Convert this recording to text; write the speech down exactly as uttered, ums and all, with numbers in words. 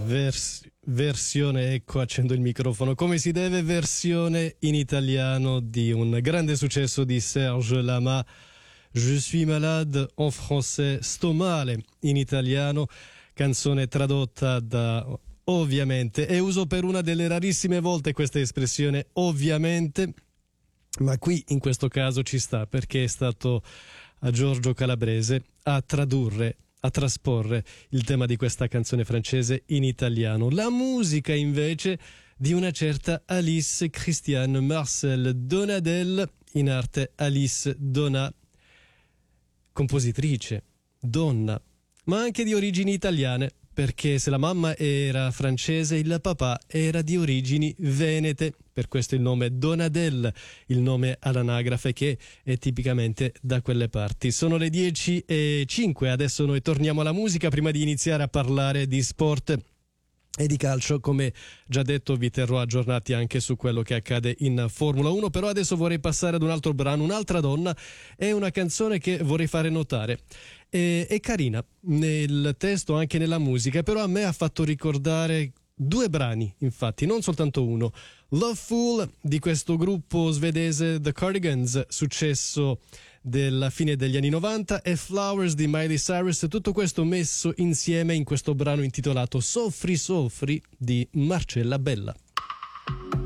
Vers- versione, ecco, accendo il microfono, come si deve, versione in italiano di un grande successo di Serge Lama, Je suis malade en français, sto male in italiano, canzone tradotta da ovviamente, e uso per una delle rarissime volte questa espressione ovviamente, ma qui in questo caso ci sta perché è stato a Giorgio Calabrese a tradurre, a trasporre il tema di questa canzone francese in italiano. La musica invece di una certa Alice Christiane Marcel Donadel, in arte Alice Donat, compositrice, donna, ma anche di origini italiane, perché se la mamma era francese, il papà era di origini venete, per questo il nome Donadel, il nome all'anagrafe che è tipicamente da quelle parti. Sono le dieci e cinque, adesso noi torniamo alla musica prima di iniziare a parlare di sport e di calcio. Come già detto vi terrò aggiornati anche su quello che accade in Formula uno, però adesso vorrei passare ad un altro brano, un'altra donna, è una canzone che vorrei fare notare. È, è carina nel testo, anche nella musica, però a me ha fatto ricordare due brani, infatti, non soltanto uno. Loveful di questo gruppo svedese The Cardigans, successo della fine degli anni novanta, e Flowers di Miley Cyrus, tutto questo messo insieme in questo brano intitolato Soffri Soffri di Marcella Bella.